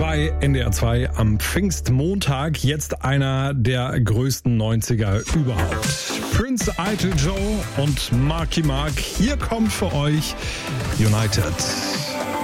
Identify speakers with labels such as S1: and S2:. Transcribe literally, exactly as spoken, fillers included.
S1: bei N D R zwei am Pfingstmontag. Jetzt einer der größten neunziger überhaupt. Prince Idol Joe und Marky Mark. Hier kommt für euch United.